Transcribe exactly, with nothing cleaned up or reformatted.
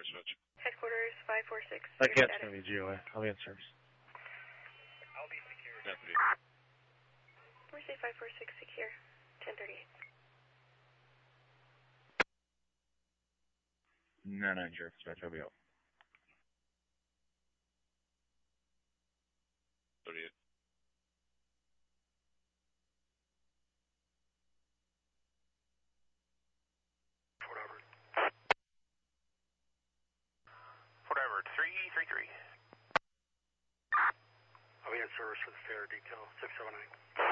dispatch. Headquarters five four six. I can't turn me G O A. I'll be in service. I'll be secure. Deputy. We say five four six secure. ten thirty-eight. nine nine zero dispatch. I'll be out. thirty-eight. Fort Everett. Fort Everett, three three three. I'll be in service for the fair detail, six seven nine.